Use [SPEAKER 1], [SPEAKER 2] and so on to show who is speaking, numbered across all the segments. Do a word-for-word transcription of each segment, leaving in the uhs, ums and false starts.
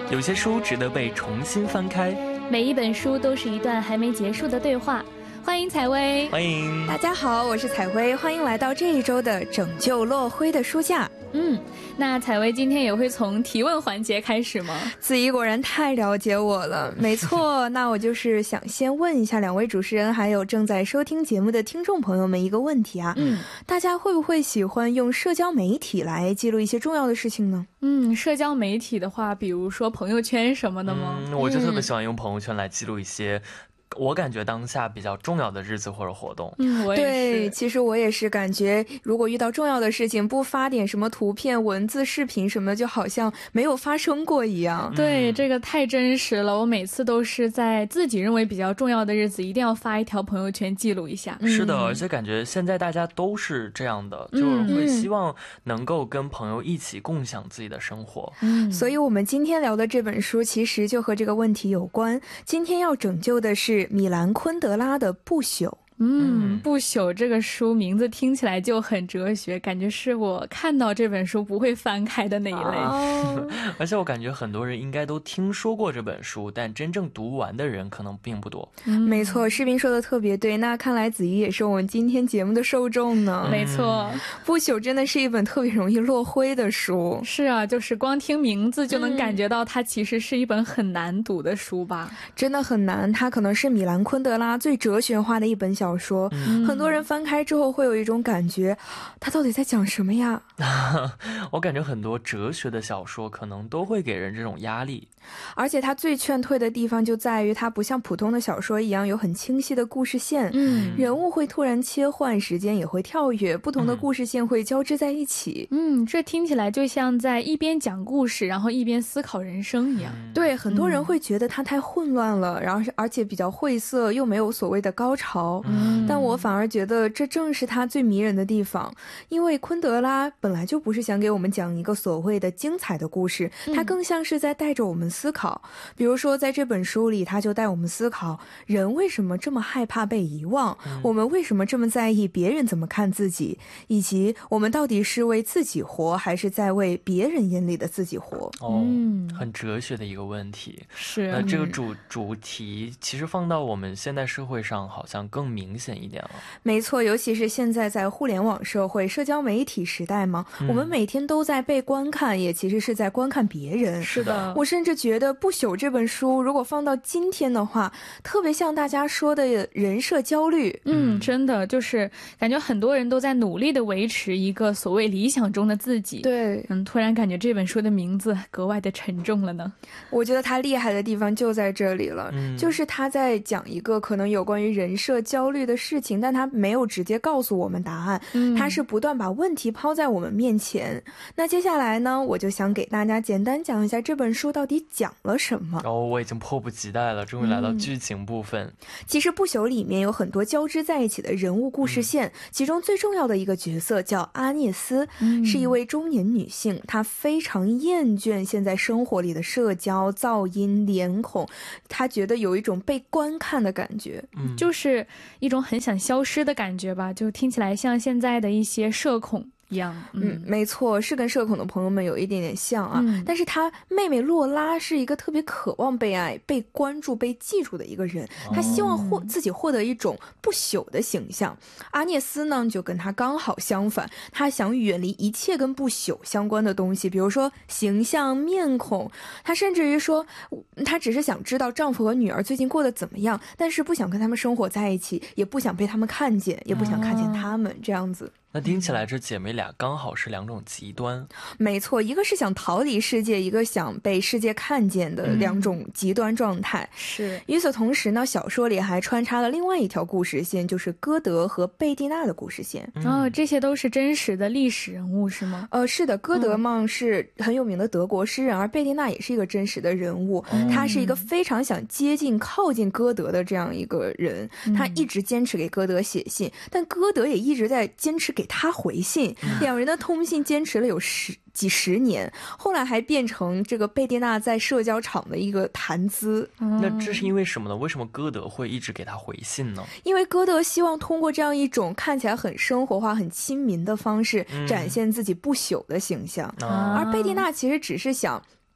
[SPEAKER 1] 有些书值得被重新翻开，
[SPEAKER 2] 每一本书都是一段还没结束的对话。欢迎采薇，
[SPEAKER 1] 欢迎
[SPEAKER 3] 大家好，我是采薇，欢迎来到这一周的拯救落灰的书架。
[SPEAKER 2] 嗯，那采薇今天也会从提问环节开始吗？
[SPEAKER 3] 子怡果然太了解我了。没错，那我就是想先问一下两位主持人还有正在收听节目的听众朋友们一个问题啊，嗯，大家会不会喜欢用社交媒体来记录一些重要的事情呢？
[SPEAKER 2] 嗯，社交媒体的话，比如说朋友圈什么的吗？
[SPEAKER 1] 嗯，我就特别喜欢用朋友圈来记录一些我感觉当下比较重要的日子或者活动。
[SPEAKER 2] 嗯，我也是。
[SPEAKER 3] 对，其实我也是感觉如果遇到重要的事情不发点什么图片文字视频什么的，就好像没有发生过一样。
[SPEAKER 2] 对，这个太真实了，我每次都是在自己认为比较重要的日子一定要发一条朋友圈记录一下。
[SPEAKER 1] 是的，而且感觉现在大家都是这样的，就是会希望能够跟朋友一起共享自己的生活。
[SPEAKER 3] 嗯，所以我们今天聊的这本书其实就和这个问题有关。今天要拯救的是米兰昆德拉的《不朽》。
[SPEAKER 2] 嗯，不朽这个书名字听起来就很哲学，感觉是我看到这本书不会翻开的那一类。
[SPEAKER 3] 哦、
[SPEAKER 1] 而且我感觉很多人应该都听说过这本书，但真正读完的人可能并不多。
[SPEAKER 3] 嗯、没错，士兵说的特别对，那看来子怡也是我们今天节目的受众呢。
[SPEAKER 2] 嗯、没错，
[SPEAKER 3] 不朽真的是一本特别容易落灰的书。
[SPEAKER 2] 是啊，就是光听名字就能感觉到它其实是一本很难读的书吧。
[SPEAKER 3] 嗯、真的很难，它可能是米兰昆德拉最哲学化的一本小小说、嗯、很多人翻开之后会有一种感觉，他到底在讲什么呀？
[SPEAKER 1] 我感觉很多哲学的小说可能都会给人这种压力，
[SPEAKER 3] 而且他最劝退的地方就在于它不像普通的小说一样有很清晰的故事线，嗯，人物会突然切换，时间也会跳跃，不同的故事线会交织在一起。
[SPEAKER 2] 嗯，这听起来就像在一边讲故事然后一边思考人生一样、
[SPEAKER 3] 嗯、对，很多人会觉得它太混乱了，然后而且比较晦涩，又没有所谓的高潮、嗯、但我反而觉得这正是它最迷人的地方，因为昆德拉本来就不是想给我们讲一个所谓的精彩的故事，它更像是在带着我们思考、嗯、比如说在这本书里，他就带我们思考人为什么这么害怕被遗忘、嗯、我们为什么这么在意别人怎么看自己，以及我们到底是为自己活还是在为别人眼里的自己活。
[SPEAKER 1] 哦，嗯，很哲学的一个问题。
[SPEAKER 2] 是，
[SPEAKER 1] 那这个主主题其实放到我们现代社会上好像更明显一点了。
[SPEAKER 3] 没错，尤其是现在在互联网社会社交媒体时代嘛、嗯、我们每天都在被观看，也其实是在观看别人。
[SPEAKER 2] 是的，
[SPEAKER 3] 我甚至觉得《不朽》这本书如果放到今天的话，特别像大家说的人设焦虑。
[SPEAKER 2] 嗯，真的就是感觉很多人都在努力的维持一个所谓理想中的自己。
[SPEAKER 3] 对，
[SPEAKER 2] 嗯，突然感觉这本书的名字格外的沉重了呢。
[SPEAKER 3] 我觉得他厉害的地方就在这里了、嗯、就是他在讲一个可能有关于人设焦虑的事情，但他没有直接告诉我们答案、嗯、他是不断把问题抛在我们面前。那接下来呢，我就想给大家简单讲一下这本书到底讲了什么。
[SPEAKER 1] 哦，我已经迫不及待了，终于来到剧情部分、嗯、
[SPEAKER 3] 其实不朽里面有很多交织在一起的人物故事线、嗯、其中最重要的一个角色叫阿涅斯、嗯、是一位中年女性，她非常厌倦现在生活里的社交噪音脸孔，她觉得有一种被观看的感觉、
[SPEAKER 2] 嗯、就是一种很想消失的感觉吧，就听起来像现在的一些社恐一样。
[SPEAKER 3] 嗯, 嗯，没错，是跟社恐的朋友们有一点点像啊、嗯、但是他妹妹洛拉是一个特别渴望被爱被关注被记住的一个人，他希望获、哦、自己获得一种不朽的形象。阿涅斯呢就跟他刚好相反，他想远离一切跟不朽相关的东西，比如说形象面孔，他甚至于说他只是想知道丈夫和女儿最近过得怎么样，但是不想跟他们生活在一起，也不想被他们看见，也不想看见他们、哦、这样子。
[SPEAKER 1] 那听起来这姐妹俩刚好是两种极端。
[SPEAKER 3] 没错，一个是想逃离世界，一个想被世界看见的两种极端状态、嗯、
[SPEAKER 2] 是。
[SPEAKER 3] 与此同时呢，小说里还穿插了另外一条故事线，就是歌德和贝蒂娜的故事线、
[SPEAKER 2] 嗯、哦，这些都是真实的历史人物是吗？
[SPEAKER 3] 呃，是的，歌德嘛、嗯、是很有名的德国诗人，而贝蒂娜也是一个真实的人物、嗯、他是一个非常想接近靠近歌德的这样一个人、嗯、他一直坚持给歌德写信，但歌德也一直在坚持给他回信、嗯、两人的通信坚持了有十几十年，后来还变成这个贝蒂娜在社交场的一个谈资、
[SPEAKER 1] 嗯、那这是因为什么呢？为什么歌德会一直给他回信呢？
[SPEAKER 3] 因为歌德希望通过这样一种看起来很生活化很亲民的方式、嗯、展现自己不朽的形象、嗯、而贝蒂娜其实只是想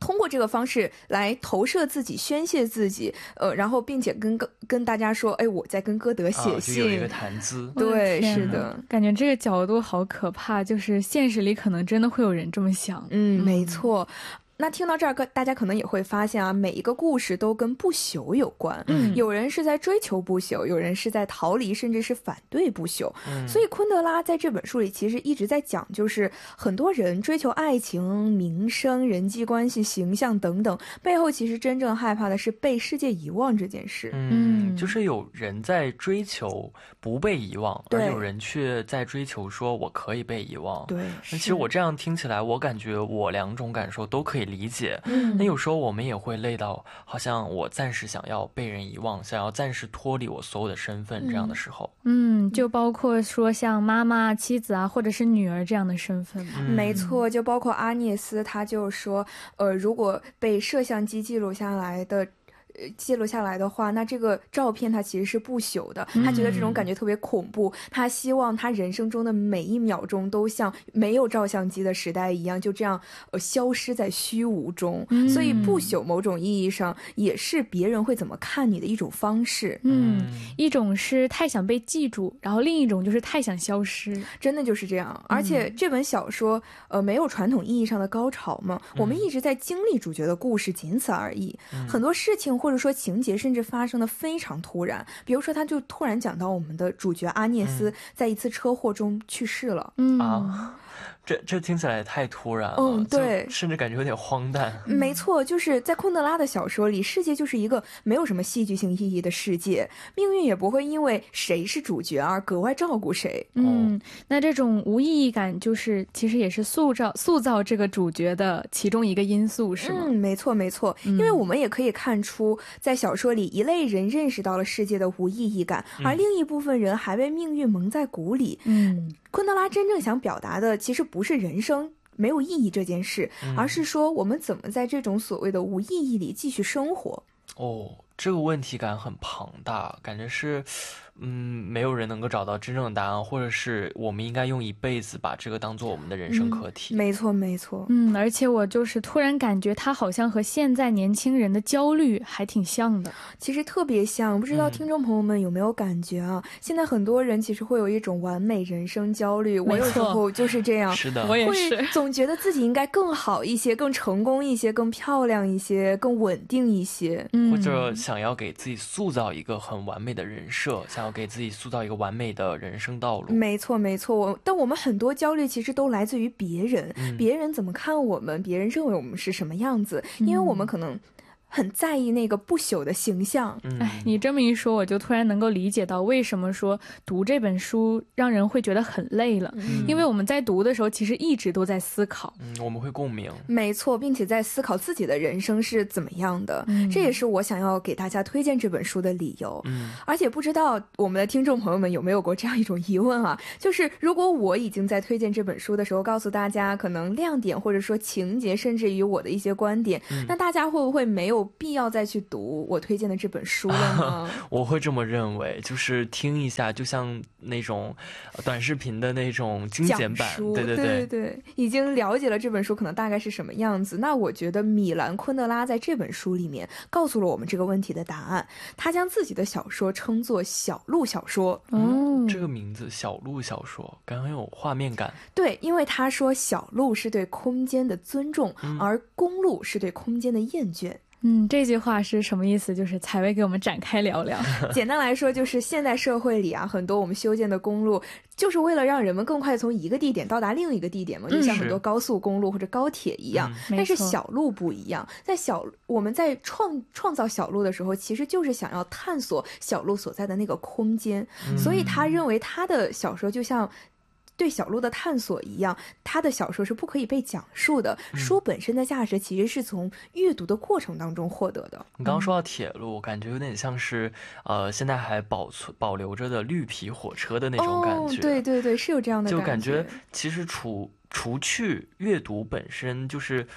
[SPEAKER 3] 通过这个方式来投射自己、宣泄自己，呃，然后并且跟跟大家说，哎，我在跟歌德写信，
[SPEAKER 1] 啊、就有一个谈资。
[SPEAKER 3] 对，是的，
[SPEAKER 2] 感觉这个角度好可怕，就是现实里可能真的会有人这么想。
[SPEAKER 3] 嗯，没错。那听到这儿，大家可能也会发现啊，每一个故事都跟不朽有关。嗯，有人是在追求不朽，有人是在逃离，甚至是反对不朽。嗯，所以昆德拉在这本书里其实一直在讲，就是很多人追求爱情、名声、人际关系、形象等等，背后其实真正害怕的是被世界遗忘这件事。
[SPEAKER 1] 嗯，就是有人在追求不被遗忘，而有人却在追求说我可以被遗忘。
[SPEAKER 3] 对，
[SPEAKER 1] 那其实我这样听起来，我感觉我两种感受都可以理解。嗯，那有时候我们也会累到好像我暂时想要被人遗忘，想要暂时脱离我所有的身份这样的时候。
[SPEAKER 2] 嗯，就包括说像妈妈、妻子啊，或者是女儿这样的身份嘛。
[SPEAKER 3] 嗯，没错，就包括阿涅斯，他就说呃，如果被摄像机记录下来的呃，记录下来的话，那这个照片它其实是不朽的。他觉得这种感觉特别恐怖，嗯，他希望他人生中的每一秒钟都像没有照相机的时代一样，就这样呃消失在虚无中。嗯，所以不朽某种意义上也是别人会怎么看你的一种方式。
[SPEAKER 2] 嗯，一种是太想被记住，然后另一种就是太想消失，
[SPEAKER 3] 真的就是这样。而且这本小说呃没有传统意义上的高潮嘛，嗯，我们一直在经历主角的故事，仅此而已。嗯，很多事情或者说情节甚至发生的非常突然，比如说他就突然讲到我们的主角阿涅斯在一次车祸中去世了。
[SPEAKER 1] 嗯啊，这这听起来也太突然了。
[SPEAKER 3] 嗯，对，
[SPEAKER 1] 甚至感觉有点荒诞。
[SPEAKER 3] 没错，就是在昆德拉的小说里，世界就是一个没有什么戏剧性意义的世界，命运也不会因为谁是主角而格外照顾谁。
[SPEAKER 2] 嗯，那这种无意义感就是其实也是塑造塑造这个主角的其中一个因素，是吗？
[SPEAKER 3] 嗯，没错没错，因为我们也可以看出在小说里一类人认识到了世界的无意义感，嗯，而另一部分人还被命运蒙在鼓里。嗯，昆德拉真正想表达的其实不是人生没有意义这件事，嗯，而是说我们怎么在这种所谓的无意义里继续生活。
[SPEAKER 1] 哦，这个问题感很庞大，感觉是嗯，没有人能够找到真正的答案，或者是我们应该用一辈子把这个当做我们的人生课题。
[SPEAKER 3] 嗯，没错没错。
[SPEAKER 2] 嗯，而且我就是突然感觉他好像和现在年轻人的焦虑还挺像的，
[SPEAKER 3] 其实特别像。不知道听众朋友们有没有感觉啊，嗯，现在很多人其实会有一种完美人生焦虑，我有时候就是这样。
[SPEAKER 1] 是的，
[SPEAKER 2] 我也是，
[SPEAKER 3] 总觉得自己应该更好一些，更成功一些，更漂亮一些，更稳定一些。
[SPEAKER 1] 嗯，或者想要给自己塑造一个很完美的人设，想要给自己塑造一个完美的人生道路。
[SPEAKER 3] 没错没错，我但我们很多焦虑其实都来自于别人，嗯，别人怎么看我们，别人认为我们是什么样子，嗯，因为我们可能很在意那个不朽的形象。
[SPEAKER 2] 哎，你这么一说，我就突然能够理解到为什么说读这本书让人会觉得很累了，嗯，因为我们在读的时候其实一直都在思考，
[SPEAKER 1] 嗯，我们会共鸣。
[SPEAKER 3] 没错，并且在思考自己的人生是怎么样的，嗯，这也是我想要给大家推荐这本书的理由。嗯，而且不知道我们的听众朋友们有没有过这样一种疑问啊，就是如果我已经在推荐这本书的时候告诉大家可能亮点或者说情节甚至于我的一些观点，嗯，那大家会不会没有必要再去读我推荐的这本书了呢？
[SPEAKER 1] 我会这么认为，就是听一下就像那种短视频的那种精简版，对对
[SPEAKER 3] 对对对，已经了解了这本书可能大概是什么样子。那我觉得米兰昆德拉在这本书里面告诉了我们这个问题的答案，他将自己的小说称作小路小说。
[SPEAKER 1] 嗯，这个名字小路小说感觉很有画面感。
[SPEAKER 3] 对，因为他说小路是对空间的尊重，嗯，而公路是对空间的厌倦。
[SPEAKER 2] 嗯，这句话是什么意思？就是采薇给我们展开聊聊。
[SPEAKER 3] 简单来说，就是现代社会里啊，很多我们修建的公路，就是为了让人们更快从一个地点到达另一个地点嘛，就像很多高速公路或者高铁一样。嗯，但是小路不一样，在小我们在创创造小路的时候，其实就是想要探索小路所在的那个空间。嗯，所以他认为他的小说就像对小路的探索一样，他的小说是不可以被讲述的，嗯，书本身的价值其实是从阅读的过程当中获得的。
[SPEAKER 1] 你刚刚说到铁路，感觉有点像是呃现在还保存保留着的绿皮火车的那种感觉。
[SPEAKER 3] 哦，对对对，是有这样的感
[SPEAKER 1] 觉。就感觉其实除除去阅读本身就是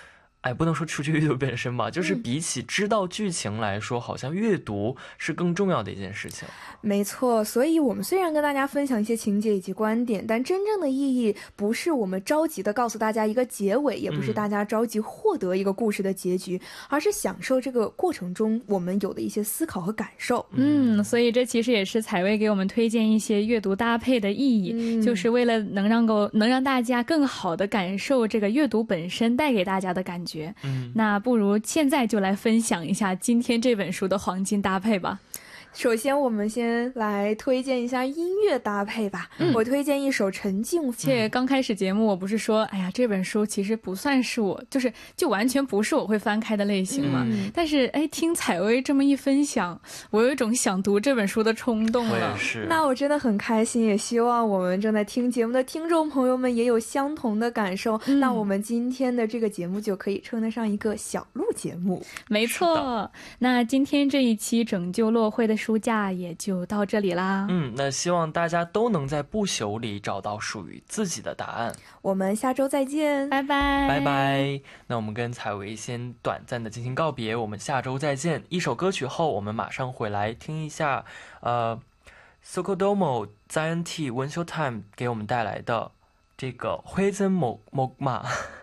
[SPEAKER 1] 哎，不能说除去阅读本身吧，就是比起知道剧情来说，好像阅读是更重要的一件事情。
[SPEAKER 3] 没错，所以我们虽然跟大家分享一些情节以及观点，但真正的意义不是我们着急的告诉大家一个结尾，也不是大家着急获得一个故事的结局，嗯、而是享受这个过程中我们有的一些思考和感受。
[SPEAKER 2] 嗯，所以这其实也是采薇给我们推荐一些阅读搭配的意义，嗯、就是为了能让够能让大家更好的感受这个阅读本身带给大家的感觉。嗯，那不如现在就来分享一下今天这本书的黄金搭配吧。
[SPEAKER 3] 首先我们先来推荐一下音乐搭配吧、嗯、我推荐一首陈静。
[SPEAKER 2] 且刚开始节目我不是说哎呀这本书其实不算是我就是就完全不是我会翻开的类型嘛、嗯、但是哎听采薇这么一分享，我有一种想读这本书的冲动了。
[SPEAKER 1] 我也是。
[SPEAKER 3] 那我真的很开心，也希望我们正在听节目的听众朋友们也有相同的感受、嗯、那我们今天的这个节目就可以称得上一个小录节目。
[SPEAKER 2] 没错，那今天这一期拯救落灰的书架也就到这里啦。
[SPEAKER 1] 嗯，那希望大家都能在不朽里找到属于自己的答案。
[SPEAKER 3] 我们下周再见，
[SPEAKER 2] 拜拜
[SPEAKER 1] 拜拜。那我们跟采薇先短暂的进行告别，我们下周再见。一首歌曲后我们马上回来听一下呃 Sokodomo Zion T 文秀 Time 给我们带来的这个灰真木木马。